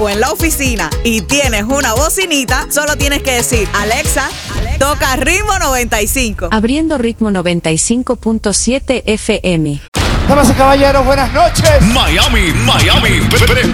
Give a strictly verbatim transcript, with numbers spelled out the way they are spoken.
o en la oficina y tienes una bocinita, solo tienes que decir, Alexa, Alexa toca Ritmo noventa y cinco. Abriendo Ritmo noventa y cinco punto siete F M. Damas y caballeros, buenas noches. Miami, Miami.